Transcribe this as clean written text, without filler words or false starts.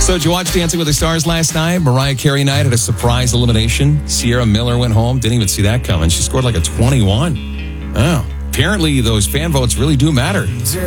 So did you watch Dancing with the Stars last night? Mariah Carey night had a surprise elimination. Sierra Miller went home. Didn't even see that coming. She scored like a 21. Oh, apparently those fan votes really do matter.